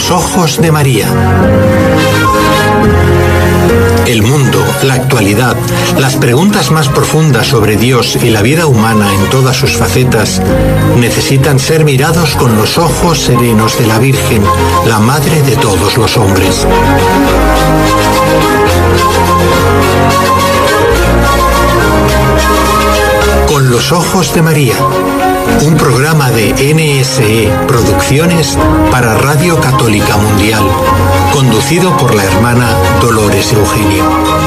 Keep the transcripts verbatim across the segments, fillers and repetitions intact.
los ojos de María. El mundo, la actualidad, las preguntas más profundas sobre Dios y la vida humana en todas sus facetas necesitan ser mirados con los ojos serenos de la Virgen, la Madre de todos los hombres. Con los ojos de María, un programa de N S E Producciones para Radio Católica Mundial, conducido por la hermana Dolores Eugenio.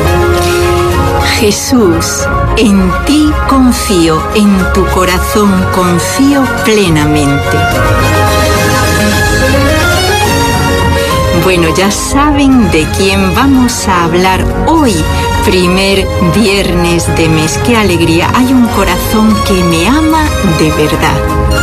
Jesús, en ti confío, en tu corazón confío plenamente. Bueno, ya saben de quién vamos a hablar hoy, primer viernes de mes. ¡Qué alegría! Hay un corazón que me ama de verdad.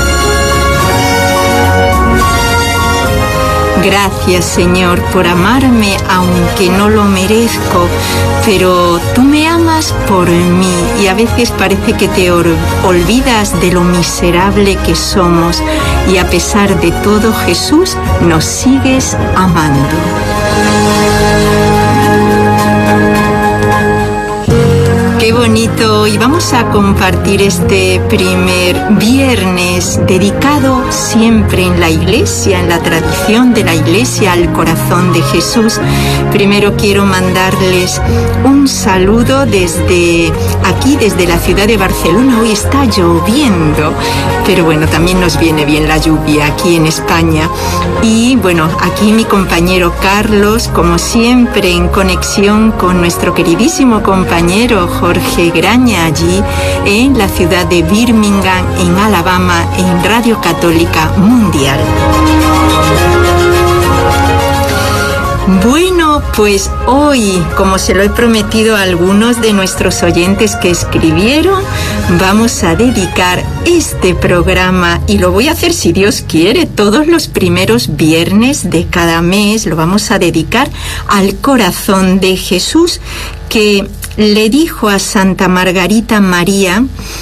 Gracias, Señor, por amarme aunque no lo merezco, pero tú me amas por mí y a veces parece que te olvidas de lo miserable que somos y a pesar de todo, Jesús, nos sigues amando. Qué bonito, y vamos a compartir este primer viernes dedicado siempre en la Iglesia, en la tradición de la Iglesia, al corazón de Jesús. Primero quiero mandarles un saludo desde aquí, desde la ciudad de Barcelona. Hoy está lloviendo, pero bueno, también nos viene bien la lluvia aquí en España. Y bueno, aquí mi compañero Carlos, como siempre, en conexión con nuestro queridísimo compañero Jorge Jorge Graña, allí en la ciudad de Birmingham, en Alabama, en Radio Católica Mundial. Bueno, pues hoy, como se lo he prometido a algunos de nuestros oyentes que escribieron, vamos a dedicar este programa, y lo voy a hacer si Dios quiere, todos los primeros viernes de cada mes, lo vamos a dedicar al corazón de Jesús, que le dijo a Santa Margarita María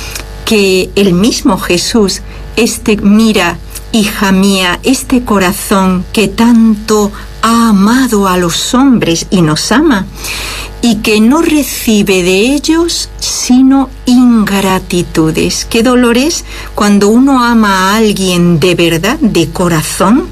que el mismo Jesús, este, mira, hija mía, este corazón que tanto ha amado a los hombres y nos ama, y que no recibe de ellos sino ingratitudes. Qué dolor es cuando uno ama a alguien de verdad, de corazón,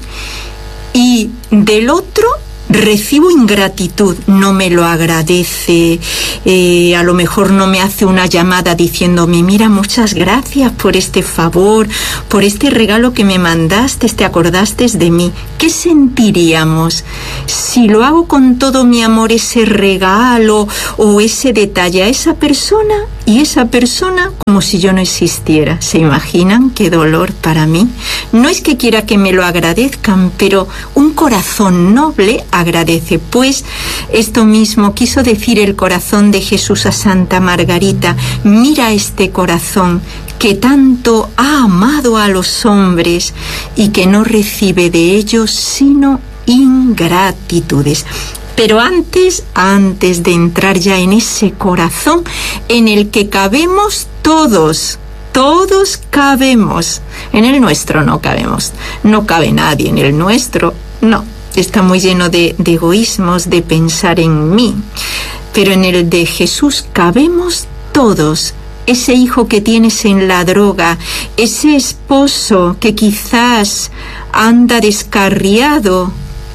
y del otro recibo ingratitud, no me lo agradece, eh, a lo mejor no me hace una llamada diciéndome, mira, muchas gracias por este favor, por este regalo que me mandaste, te acordaste de mí. ¿Qué sentiríamos si lo hago con todo mi amor, ese regalo o ese detalle a esa persona, y esa persona como si yo no existiera? ¿Se imaginan qué dolor para mí? No es que quiera que me lo agradezcan, pero un corazón noble agradece. Pues esto mismo quiso decir el corazón de Jesús a Santa Margarita. Mira este corazón que tanto ha amado a los hombres y que no recibe de ellos sino ingratitudes. Pero antes, antes de entrar ya en ese corazón en el que cabemos todos, todos cabemos. En el nuestro no cabemos, no cabe nadie en el nuestro, no. Está muy lleno de, de egoísmos, de pensar en mí. Pero en el de Jesús cabemos todos. Ese hijo que tienes en la droga, ese esposo que quizás anda descarriado,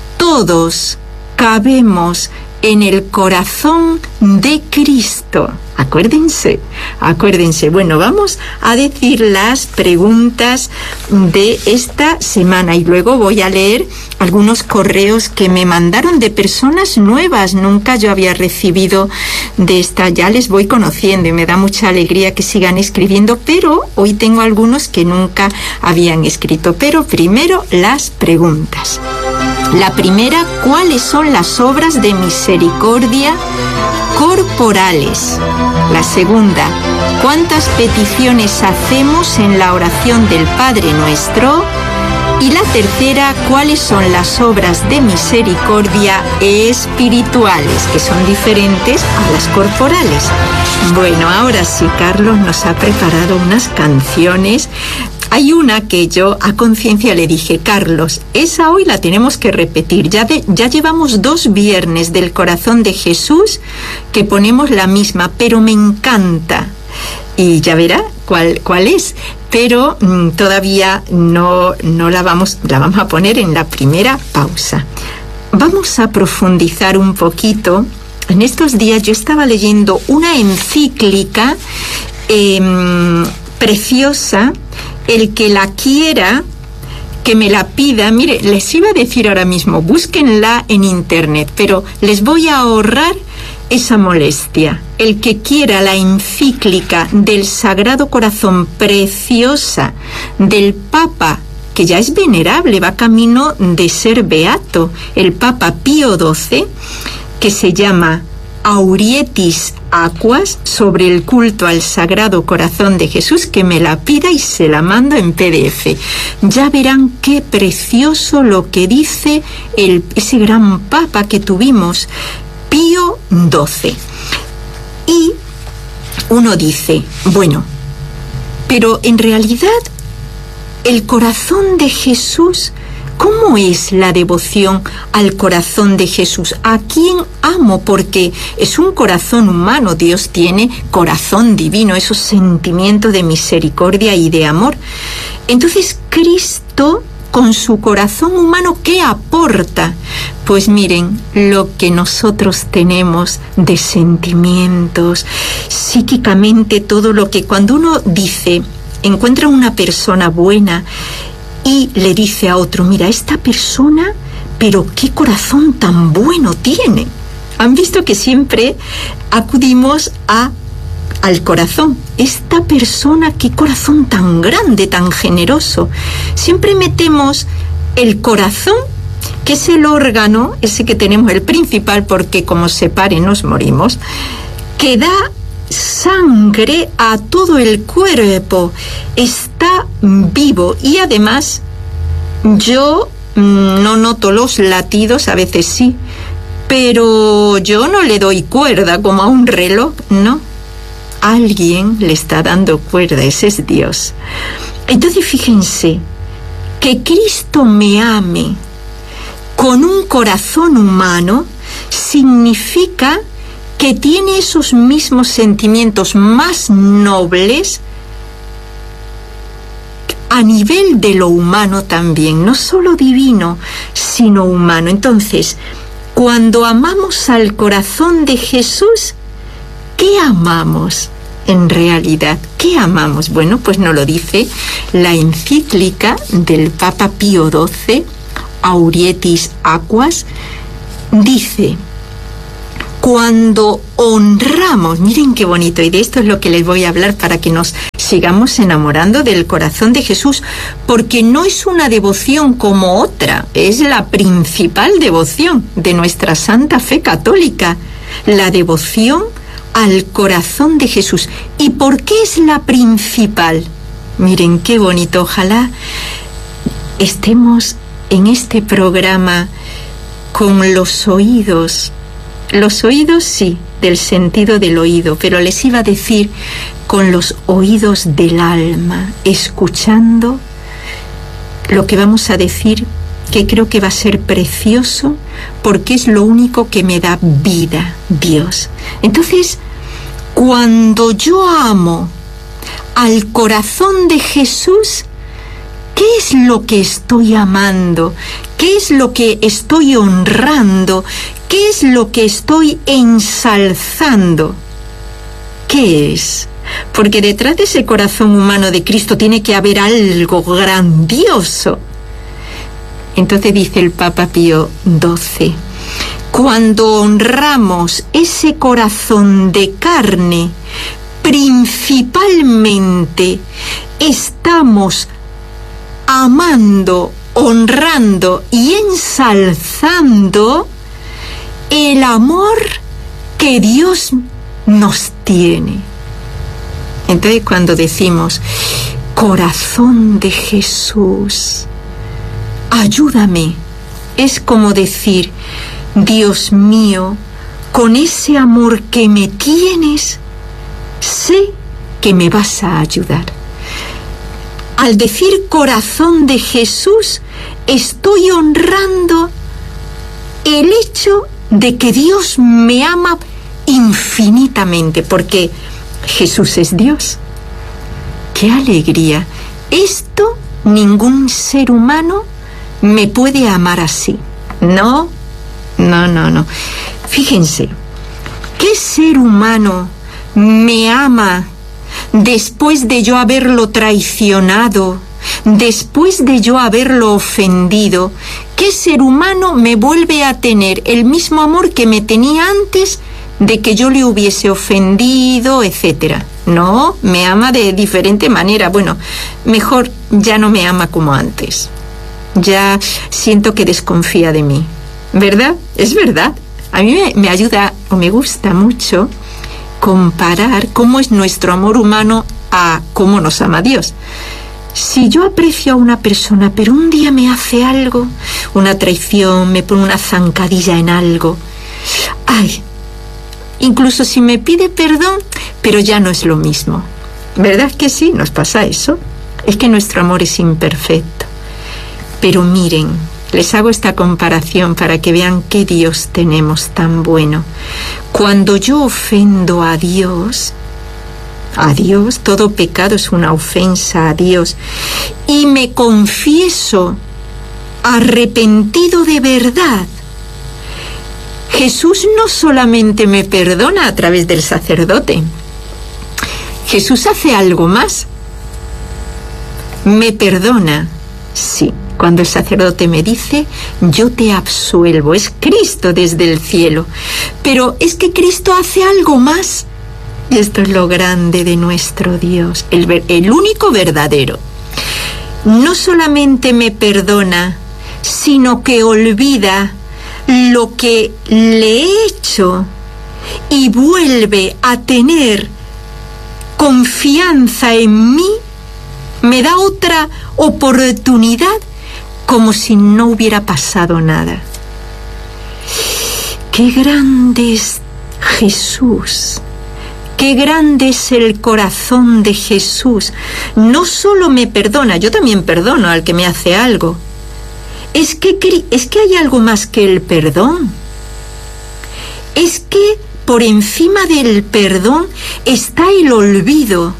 todos cabemos en el corazón de Cristo. Acuérdense, acuérdense. Bueno, vamos a decir las preguntas de esta semana y luego voy a leer algunos correos que me mandaron de personas nuevas. Nunca yo había recibido de esta, ya les voy conociendo y me da mucha alegría que sigan escribiendo, pero hoy tengo algunos que nunca habían escrito. Pero primero las preguntas. La primera, ¿cuáles son las obras de misericordia corporales? La segunda, ¿cuántas peticiones hacemos en la oración del Padre Nuestro? Y la tercera, ¿cuáles son las obras de misericordia espirituales, que son diferentes a las corporales? Bueno, ahora sí, Carlos nos ha preparado unas canciones Hay una que yo a conciencia le dije, Carlos, esa hoy la tenemos que repetir. Ya, de, ya llevamos dos viernes del corazón de Jesús que ponemos la misma, pero me encanta. Y ya verá cuál, cuál es. Pero mmm, todavía no, no la vamos, la vamos a poner en la primera pausa. Vamos a profundizar un poquito. En estos días yo estaba leyendo una encíclica eh, preciosa. El que la quiera, que me la pida. Mire, les iba a decir ahora mismo, búsquenla en internet, pero les voy a ahorrar esa molestia. El que quiera la encíclica del Sagrado Corazón preciosa del Papa, que ya es venerable, va camino de ser beato, el Papa Pío doce, que se llama Aurietis Aquas, sobre el culto al Sagrado Corazón de Jesús, que me la pida y se la mando en P D F. Ya verán qué precioso lo que dice el, ese gran Papa que tuvimos, Pío doce. Y uno dice, bueno, pero en realidad el corazón de Jesús, ¿cómo es la devoción al corazón de Jesús? ¿A quién amo? Porque es un corazón humano. Dios tiene corazón divino, esos sentimientos de misericordia y de amor. Entonces, Cristo, con su corazón humano, ¿qué aporta? Pues miren, lo que nosotros tenemos de sentimientos, psíquicamente, todo lo que cuando uno dice, encuentra una persona buena y le dice a otro, mira, esta persona, pero qué corazón tan bueno tiene. Han visto que siempre acudimos a, al corazón. Esta persona, qué corazón tan grande, tan generoso. Siempre metemos el corazón, que es el órgano, ese que tenemos, el principal, porque como se pare nos morimos, que da sangre a todo el cuerpo, está vivo. Y además yo mmm, no noto los latidos, a veces sí, pero yo no le doy cuerda como a un reloj, no. Alguien le está dando cuerda, ese es Dios. Entonces fíjense, que Cristo me ame con un corazón humano significa que tiene esos mismos sentimientos más nobles a nivel de lo humano también, no solo divino, sino humano. Entonces, cuando amamos al corazón de Jesús, ¿qué amamos en realidad? ¿Qué amamos? Bueno, pues nos lo dice la encíclica del Papa Pío doce, Aurietis Aquas, dice: cuando honramos, miren qué bonito, y de esto es lo que les voy a hablar para que nos sigamos enamorando del corazón de Jesús, porque no es una devoción como otra, es la principal devoción de nuestra Santa Fe Católica, la devoción al corazón de Jesús. ¿Y por qué es la principal? Miren qué bonito, ojalá estemos en este programa con los oídos. Los oídos sí, del sentido del oído, pero les iba a decir con los oídos del alma, escuchando lo que vamos a decir, que creo que va a ser precioso, porque es lo único que me da vida, Dios. Entonces, cuando yo amo al corazón de Jesús, ¿qué es lo que estoy amando? ¿Qué es lo que estoy honrando? ¿Qué es lo que estoy ensalzando? ¿Qué es? Porque detrás de ese corazón humano de Cristo tiene que haber algo grandioso. Entonces dice el Papa Pío doce, cuando honramos ese corazón de carne, principalmente estamos amando, honrando y ensalzando el amor que Dios nos tiene. Entonces, cuando decimos, corazón de Jesús, ayúdame, es como decir, Dios mío, con ese amor que me tienes, sé que me vas a ayudar. Al decir corazón de Jesús, estoy honrando el hecho de que Dios me ama infinitamente, porque Jesús es Dios. ¡Qué alegría! Esto ningún ser humano me puede amar así. No, no, no, no. Fíjense, ¿qué ser humano me ama después de yo haberlo traicionado, después de yo haberlo ofendido? ¿Qué ser humano me vuelve a tener el mismo amor que me tenía antes de que yo le hubiese ofendido, etcétera? No, me ama de diferente manera. Bueno, mejor ya no me ama como antes. Ya siento que desconfía de mí. ¿Verdad? Es verdad. A mí me, me ayuda o me gusta mucho comparar cómo es nuestro amor humano a cómo nos ama Dios. Si yo aprecio a una persona, pero un día me hace algo, una traición, me pone una zancadilla en algo, ay, incluso si me pide perdón, pero ya no es lo mismo. ¿Verdad que sí? ¿Nos pasa eso? Es que nuestro amor es imperfecto. Pero miren, les hago esta comparación para que vean qué Dios tenemos tan bueno. Cuando yo ofendo a Dios, a Dios, todo pecado es una ofensa a Dios, y me confieso arrepentido de verdad, Jesús no solamente me perdona a través del sacerdote, Jesús hace algo más. Me perdona, sí. Cuando el sacerdote me dice, yo te absuelvo, es Cristo desde el cielo. Pero es que Cristo hace algo más. Y esto es lo grande de nuestro Dios, el, el único verdadero. No solamente me perdona, sino que olvida lo que le he hecho y vuelve a tener confianza en mí, me da otra oportunidad como si no hubiera pasado nada. ¡Qué grande es Jesús! ¡Qué grande es el corazón de Jesús! No solo me perdona, yo también perdono al que me hace algo. Es que, es que hay algo más que el perdón. Es que por encima del perdón está el olvido.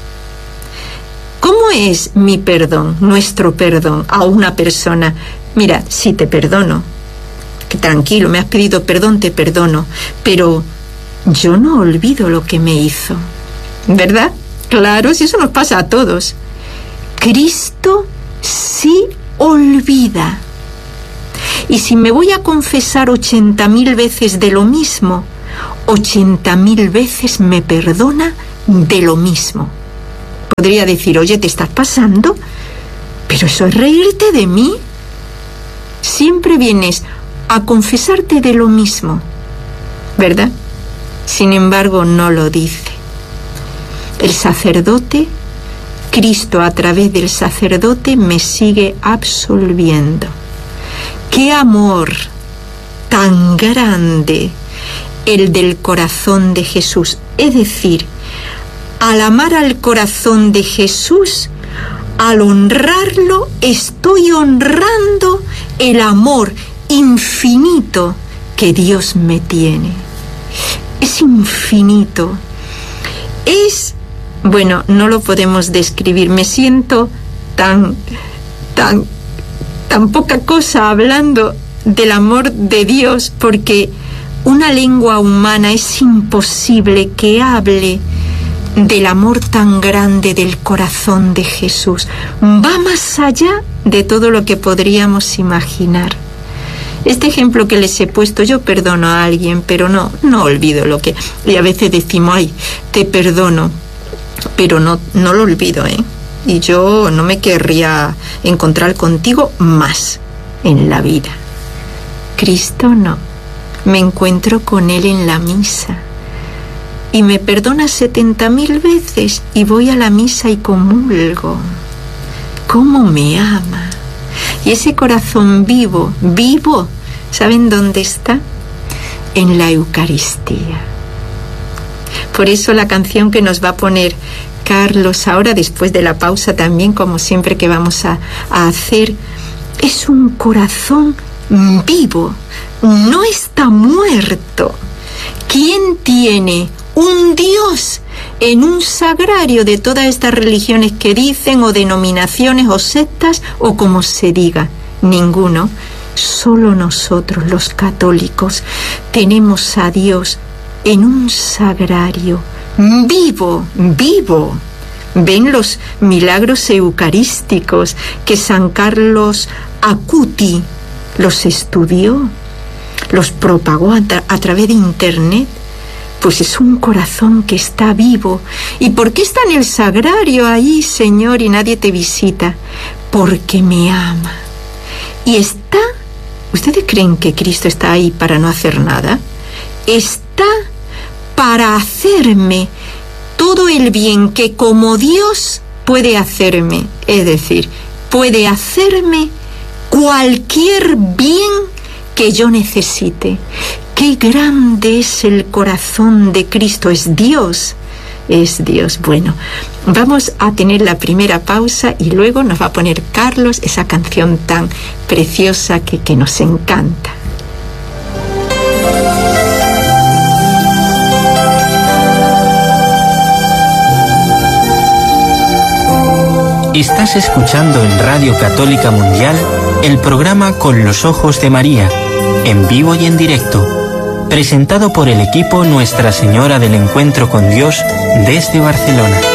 ¿Cómo es mi perdón, nuestro perdón a una persona? Mira, sí te perdono, que tranquilo, me has pedido perdón, te perdono, pero yo no olvido lo que me hizo, ¿verdad? Claro, si eso nos pasa a todos. Cristo sí olvida. Y si me voy a confesar ochenta mil veces de lo mismo, ochenta mil veces me perdona de lo mismo. Podría decir, oye, ¿te estás pasando? Pero eso es reírte de mí. Siempre vienes a confesarte de lo mismo, ¿verdad? Sin embargo, no lo dice. El sacerdote, Cristo a través del sacerdote me sigue absolviendo. ¡Qué amor tan grande el del corazón de Jesús! Es decir, al amar al corazón de Jesús, al honrarlo, estoy honrando el amor infinito que Dios me tiene. Es infinito. Es, bueno, no lo podemos describir. Me siento tan, tan, tan poca cosa hablando del amor de Dios, porque una lengua humana es imposible que hable del amor tan grande del corazón de Jesús. Va más allá de todo lo que podríamos imaginar. Este ejemplo que les he puesto, yo perdono a alguien, pero no, no olvido lo que... Y a veces decimos, ay, te perdono, pero no, no lo olvido, ¿eh? Y yo no me querría encontrar contigo más en la vida. Cristo no. Me encuentro con Él en la misa. Y me perdona setenta mil veces y voy a la misa y comulgo. ¿Cómo me ama? Y ese corazón vivo, vivo, ¿saben dónde está? En la Eucaristía. Por eso la canción que nos va a poner Carlos, ahora después de la pausa también, como siempre que vamos a, a hacer, es un corazón vivo, no está muerto. ¿Quién tiene un Dios en un sagrario de todas estas religiones que dicen, o denominaciones, o sectas, o como se diga? Ninguno. Solo nosotros, los católicos, tenemos a Dios en un sagrario vivo, vivo. Ven los milagros eucarísticos que San Carlos Acuti los estudió, los propagó a, tra- a través de internet. Pues es un corazón que está vivo. ¿Y por qué está en el sagrario ahí, Señor, y nadie te visita? Porque me ama. Y está... ¿Ustedes creen que Cristo está ahí para no hacer nada? Está para hacerme todo el bien que como Dios puede hacerme. Es decir, puede hacerme cualquier bien que yo necesite. ¡Qué grande es el corazón de Cristo! Es Dios, es Dios. Bueno, vamos a tener la primera pausa y luego nos va a poner Carlos esa canción tan preciosa que, que nos encanta. Estás escuchando en Radio Católica Mundial el programa Con los Ojos de María, en vivo y en directo, presentado por el equipo Nuestra Señora del Encuentro con Dios desde Barcelona.